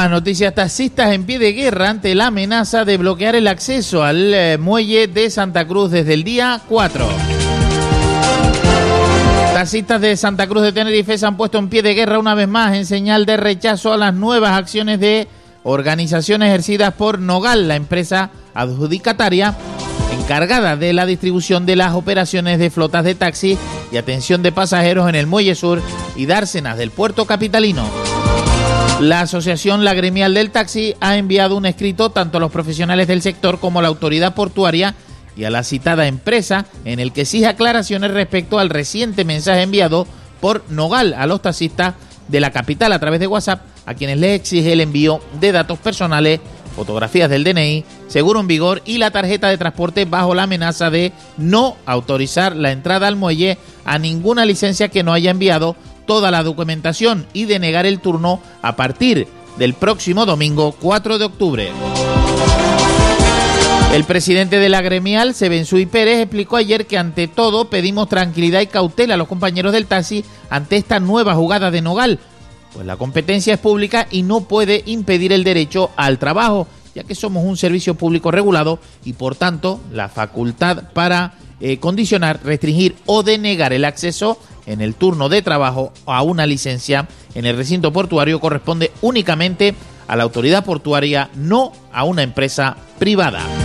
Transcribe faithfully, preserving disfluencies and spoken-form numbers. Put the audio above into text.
Más noticias: taxistas en pie de guerra ante la amenaza de bloquear el acceso al eh, muelle de Santa Cruz desde el día cuatro. Taxistas de Santa Cruz de Tenerife se han puesto en pie de guerra una vez más en señal de rechazo a las nuevas acciones de organización ejercidas por Nogal, la empresa adjudicataria encargada de la distribución de las operaciones de flotas de taxi y atención de pasajeros en el Muelle Sur y Dársenas del puerto capitalino. La asociación La Gremial del Taxi ha enviado un escrito tanto a los profesionales del sector como a la autoridad portuaria y a la citada empresa, en el que exige aclaraciones respecto al reciente mensaje enviado por Nogal a los taxistas de la capital a través de WhatsApp, a quienes les exige el envío de datos personales, fotografías del D N I, seguro en vigor y la tarjeta de transporte, bajo la amenaza de no autorizar la entrada al muelle a ninguna licencia que no haya enviado toda la documentación y de negar el turno a partir del próximo domingo cuatro de octubre. El presidente de la gremial, Sebensui Pérez, explicó ayer que ante todo pedimos tranquilidad y cautela a los compañeros del taxi ante esta nueva jugada de Nogal, pues la competencia es pública y no puede impedir el derecho al trabajo, ya que somos un servicio público regulado y por tanto la facultad para eh, condicionar, restringir o denegar el acceso en el turno de trabajo a una licencia en el recinto portuario corresponde únicamente a la autoridad portuaria, no a una empresa privada.